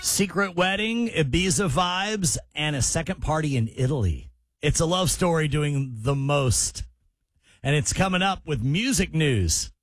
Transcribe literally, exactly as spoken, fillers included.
Secret wedding, Ibiza vibes, and a second party in Italy. It's a love story doing the most. And it's coming up with music news.